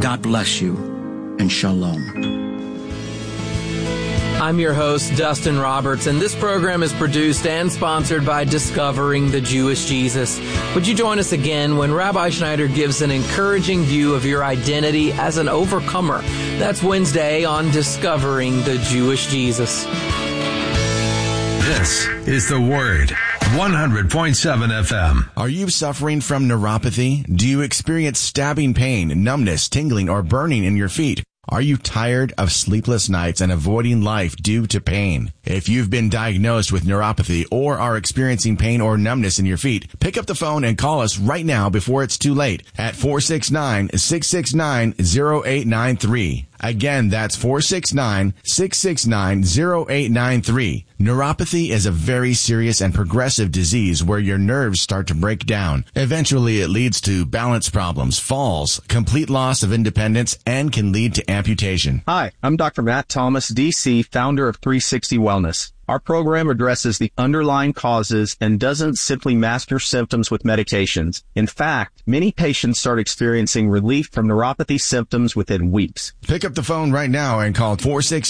God bless you, and shalom. I'm your host, Dustin Roberts, and this program is produced and sponsored by Discovering the Jewish Jesus. Would you join us again when Rabbi Schneider gives an encouraging view of your identity as an overcomer? That's Wednesday on Discovering the Jewish Jesus. This is The Word, 100.7 FM. Are you suffering from neuropathy? Do you experience stabbing pain, numbness, tingling, or burning in your feet? Are you tired of sleepless nights and avoiding life due to pain? If you've been diagnosed with neuropathy or are experiencing pain or numbness in your feet, pick up the phone and call us right now before it's too late at 469-669-0893. Again, that's 469-669-0893. Neuropathy is a very serious and progressive disease where your nerves start to break down. Eventually, it leads to balance problems, falls, complete loss of independence, and can lead to amputation. Hi, I'm Dr. Matt Thomas, DC, founder of 360 Wellness. Our program addresses the underlying causes and doesn't simply mask your symptoms with medications. In fact, many patients start experiencing relief from neuropathy symptoms within weeks. Pick up the phone right now and call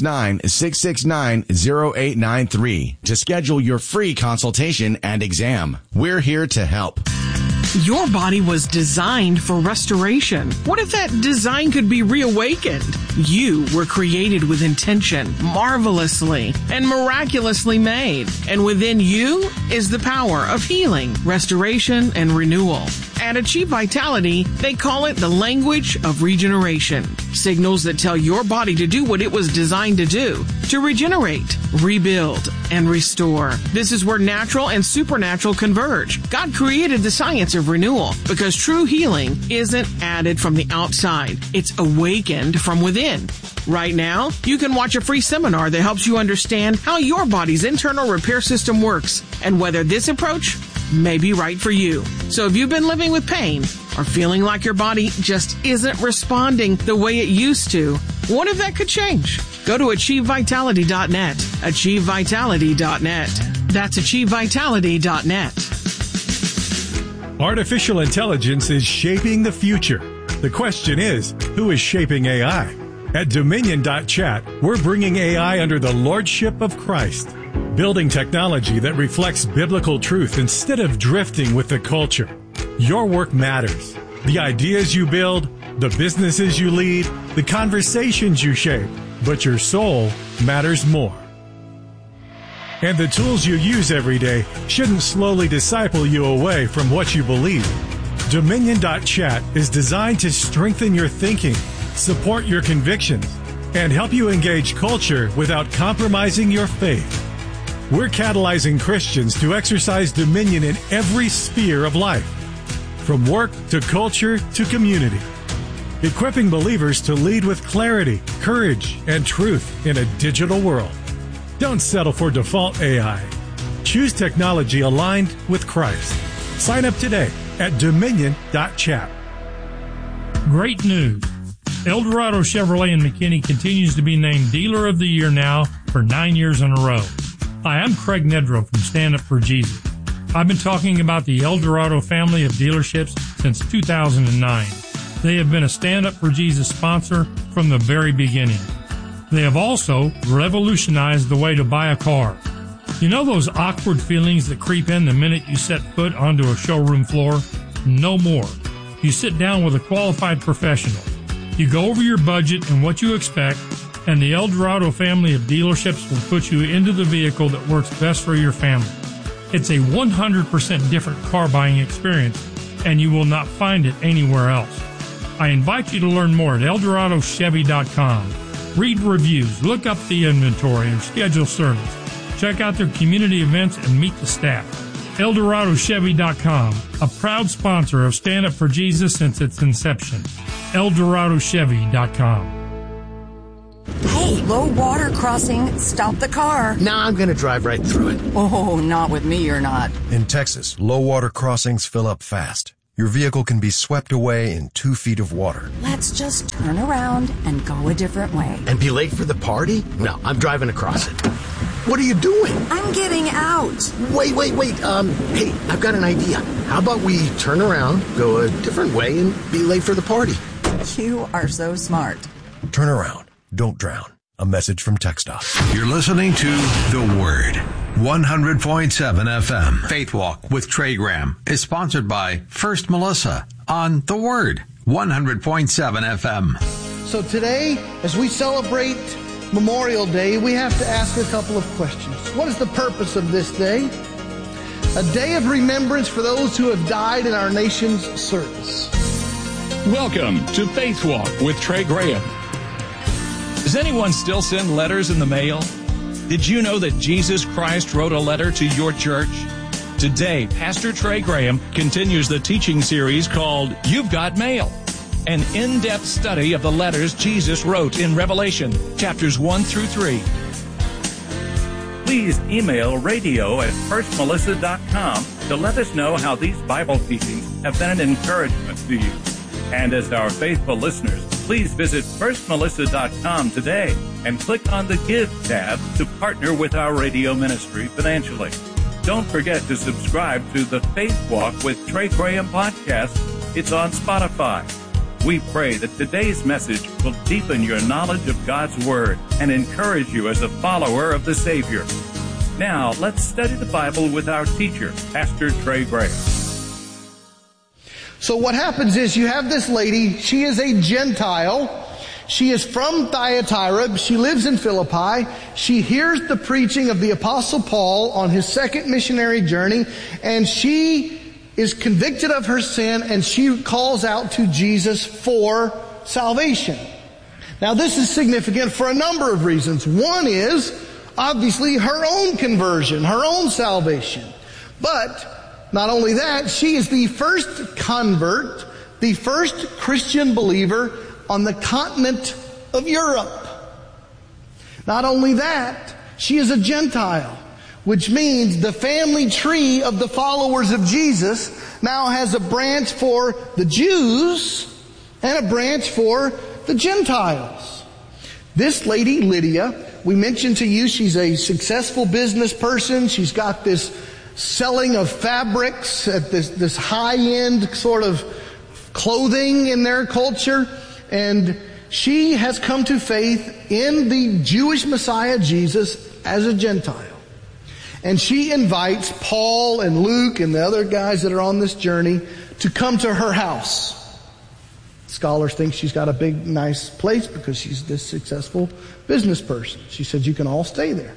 469-669-0893 to schedule your free consultation and exam. We're here to help. Your body was designed for restoration. What if that design could be reawakened? You were created with intention, marvelously and miraculously made. And within you is the power of healing, restoration, and renewal. At Achieve Vitality, they call it the language of regeneration. Signals that tell your body to do what it was designed to do, to regenerate, rebuild, and restore. This is where natural and supernatural converge. God created the science of renewal because true healing isn't added from the outside. It's awakened from within. Right now, you can watch a free seminar that helps you understand how your body's internal repair system works and whether this approach may be right for you. So if you've been living with pain or feeling like your body just isn't responding the way it used to, what if that could change? Go to AchieveVitality.net. AchieveVitality.net. That's AchieveVitality.net. Artificial intelligence is shaping the future. The question is, who is shaping AI? At Dominion.chat, we're bringing AI under the lordship of Christ, building technology that reflects biblical truth instead of drifting with the culture. Your work matters. The ideas you build, the businesses you lead, the conversations you shape, but your soul matters more. And the tools you use every day shouldn't slowly disciple you away from what you believe. Dominion.chat is designed to strengthen your thinking, support your convictions, and help you engage culture without compromising your faith. We're catalyzing Christians to exercise dominion in every sphere of life, from work to culture to community, equipping believers to lead with clarity, courage, and truth in a digital world. Don't settle for default AI. Choose technology aligned with Christ. Sign up today at Dominion.chat. Great news. El Dorado Chevrolet in McKinney continues to be named Dealer of the Year now for 9 years in a row. Hi, I'm Craig Nedrow from Stand Up for Jesus. I've been talking about the El Dorado family of dealerships since 2009. They have been a Stand Up for Jesus sponsor from the very beginning. They have also revolutionized the way to buy a car. You know those awkward feelings that creep in the minute you set foot onto a showroom floor? No more. You sit down with a qualified professional. You go over your budget and what you expect, and the El Dorado family of dealerships will put you into the vehicle that works best for your family. It's a 100% different car buying experience, and you will not find it anywhere else. I invite you to learn more at ElDoradoChevy.com. Read reviews, look up the inventory, and schedule service. Check out their community events and meet the staff. ElDoradoChevy.com, a proud sponsor of Stand Up for Jesus since its inception. ElDoradoChevy.com. Hey, low water crossing. Stop the car. Nah, I'm going to drive right through it. Oh, not with me, you're not. In Texas, low water crossings fill up fast. Your vehicle can be swept away in 2 feet of water. Let's just turn around and go a different way. And be late for the party? No, I'm driving across it. What are you doing? I'm getting out. Wait. Hey, I've got an idea. How about we turn around, go a different way, and be late for the party? You are so smart. Turn around. Don't drown. A message from TxDOT. You're listening to The Word. 100.7 FM. Faith Walk with Trey Graham is sponsored by First Melissa on The Word. 100.7 FM. So today, as we celebrate Memorial Day, we have to ask a couple of questions. What is the purpose of this day? A day of remembrance for those who have died in our nation's service. Welcome to Faith Walk with Trey Graham. Does anyone still send letters in the mail? Did you know that Jesus Christ wrote a letter to your church? Today, Pastor Trey Graham continues the teaching series called You've Got Mail, an in-depth study of the letters Jesus wrote in Revelation, chapters 1 through 3. Please email radio@firstmelissa.com to let us know how these Bible teachings have been an encouragement to you. And as our faithful listeners, please visit firstmelissa.com today and click on the Give tab to partner with our radio ministry financially. Don't forget to subscribe to the Faith Walk with Trey Graham podcast. It's on Spotify. We pray that today's message will deepen your knowledge of God's Word and encourage you as a follower of the Savior. Now, let's study the Bible with our teacher, Pastor Trey Graham. So what happens is you have this lady, she is a Gentile. She is from Thyatira. She lives in Philippi. She hears the preaching of the Apostle Paul on his second missionary journey, and she is convicted of her sin, and she calls out to Jesus for salvation. Now this is significant for a number of reasons. One is, obviously, her own conversion, her own salvation. But not only that, she is the first convert, the first Christian believer on the continent of Europe. Not only that, she is a Gentile, which means the family tree of the followers of Jesus now has a branch for the Jews and a branch for the Gentiles. This lady, Lydia, we mentioned to you, she's a successful business person. She's got this selling of fabrics at this high-end sort of clothing in their culture. And she has come to faith in the Jewish Messiah Jesus as a Gentile. And she invites Paul and Luke and the other guys that are on this journey to come to her house. Scholars think she's got a big, nice place because she's this successful business person. She said, you can all stay there.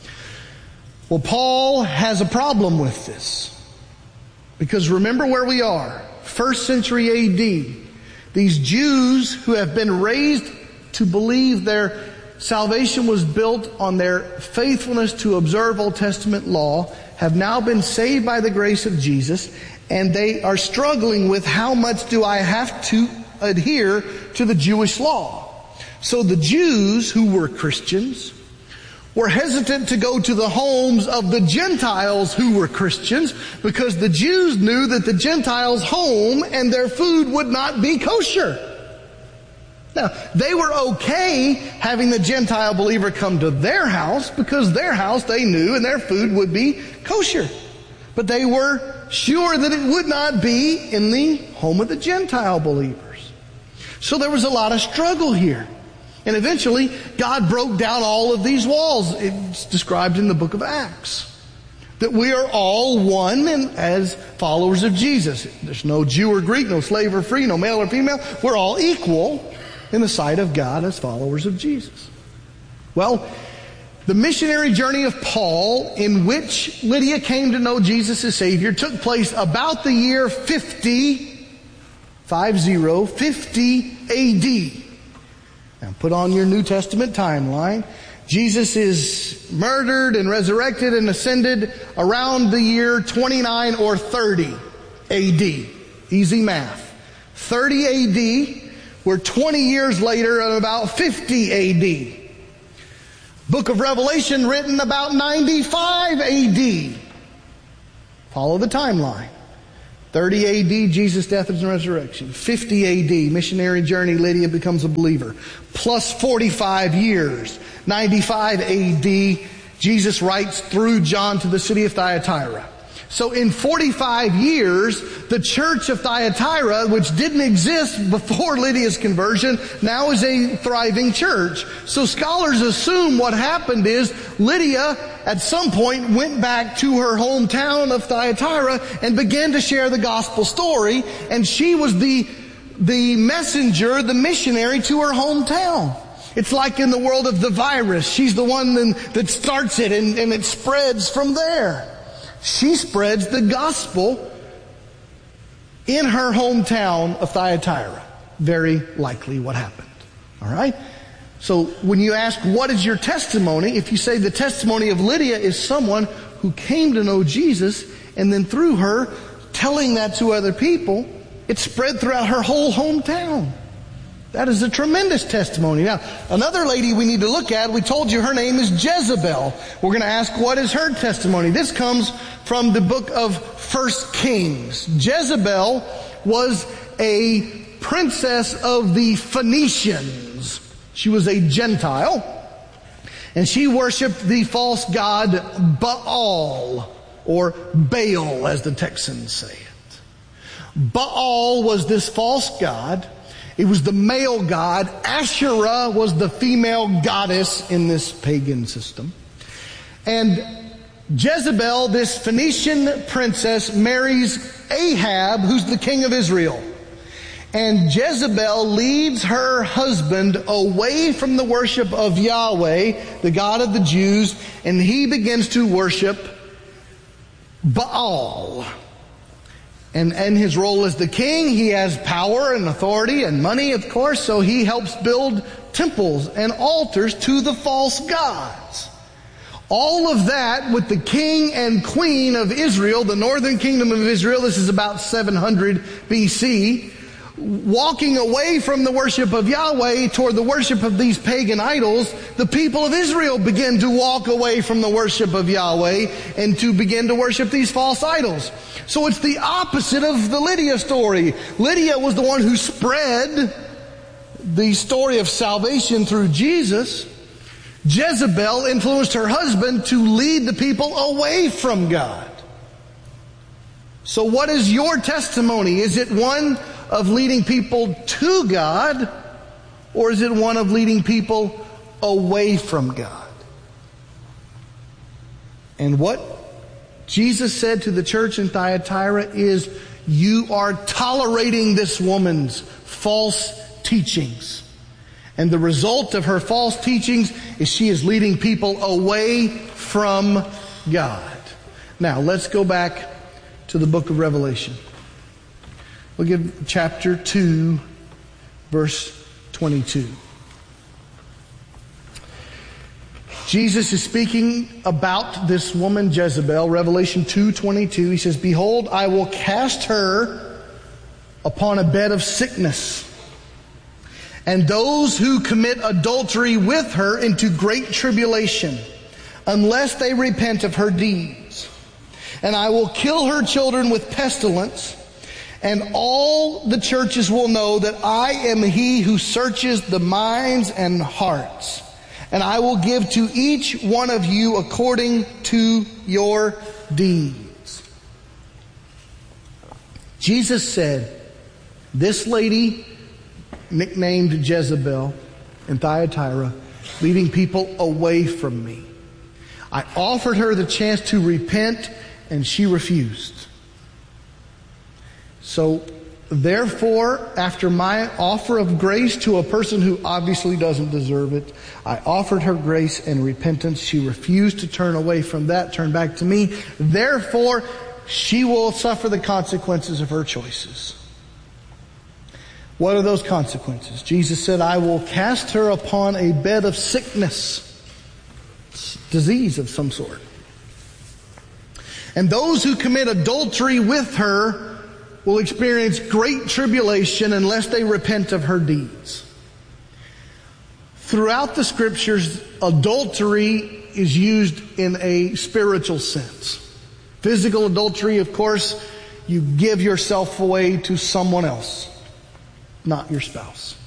Well, Paul has a problem with this. Because remember where we are. 1st century AD. These Jews who have been raised to believe their salvation was built on their faithfulness to observe Old Testament law have now been saved by the grace of Jesus, and they are struggling with how much do I have to adhere to the Jewish law. So the Jews who were Christians were hesitant to go to the homes of the Gentiles who were Christians because the Jews knew that the Gentiles' home and their food would not be kosher. Now, they were okay having the Gentile believer come to their house because their house they knew and their food would be kosher. But they were sure that it would not be in the home of the Gentile believers. So there was a lot of struggle here. And eventually, God broke down all of these walls. It's described in the book of Acts. That we are all one as followers of Jesus. There's no Jew or Greek, no slave or free, no male or female. We're all equal in the sight of God as followers of Jesus. Well, the missionary journey of Paul, in which Lydia came to know Jesus as Savior, took place about the year 50 AD. Now put on your New Testament timeline. Jesus is murdered and resurrected and ascended around the year 29 or 30 AD. Easy math. 30 AD, we're 20 years later at about 50 AD. Book of Revelation written about 95 AD. Follow the timeline. 30 AD, Jesus' death and resurrection. 50 AD, missionary journey, Lydia becomes a believer. Plus 45 years. 95 AD, Jesus writes through John to the city of Thyatira. So in 45 years, the church of Thyatira, which didn't exist before Lydia's conversion, now is a thriving church. So scholars assume what happened is Lydia, at some point, went back to her hometown of Thyatira and began to share the gospel story, and she was the messenger, the missionary to her hometown. It's like in the world of the virus. She's the one that starts it and it spreads from there. She spreads the gospel in her hometown of Thyatira. Very likely what happened. All right? So when you ask, what is your testimony? If you say the testimony of Lydia is someone who came to know Jesus, and then through her telling that to other people, it spread throughout her whole hometown. That is a tremendous testimony. Now, another lady we need to look at, we told you her name is Jezebel. We're going to ask, what is her testimony? This comes from the book of 1 Kings. Jezebel was a princess of the Phoenicians. She was a Gentile, and she worshipped the false god Baal, or Baal as the Texans say it. Baal was this false god. It was the male god. Asherah was the female goddess in this pagan system. And Jezebel, this Phoenician princess, marries Ahab, who's the king of Israel. And Jezebel leads her husband away from the worship of Yahweh, the God of the Jews, and he begins to worship Baal. And in his role as the king, he has power and authority and money, of course, so he helps build temples and altars to the false gods. All of that with the king and queen of Israel, the northern kingdom of Israel, this is about 700 BC, walking away from the worship of Yahweh toward the worship of these pagan idols. The people of Israel begin to walk away from the worship of Yahweh and to begin to worship these false idols. So it's the opposite of the Lydia story. Lydia was the one who spread the story of salvation through Jesus. Jezebel influenced her husband to lead the people away from God. So what is your testimony? Is it one of leading people to God, or is it one of leading people away from God? And what Jesus said to the church in Thyatira is, you are tolerating this woman's false teachings. And the result of her false teachings is she is leading people away from God. Now, let's go back to the book of Revelation. Look at chapter 2, verse 22. Jesus is speaking about this woman Jezebel, Revelation 2:22. He says, behold, I will cast her upon a bed of sickness, and those who commit adultery with her into great tribulation, unless they repent of her deeds. And I will kill her children with pestilence, and all the churches will know that I am he who searches the minds and hearts. And I will give to each one of you according to your deeds. Jesus said, this lady, nicknamed Jezebel in Thyatira, leading people away from me. I offered her the chance to repent, and she refused. So, therefore, after my offer of grace to a person who obviously doesn't deserve it, I offered her grace and repentance. She refused to turn away from that, turn back to me. Therefore, she will suffer the consequences of her choices. What are those consequences? Jesus said, I will cast her upon a bed of sickness, disease of some sort. And those who commit adultery with her will experience great tribulation unless they repent of her deeds. Throughout the scriptures, adultery is used in a spiritual sense. Physical adultery, of course, you give yourself away to someone else, not your spouse.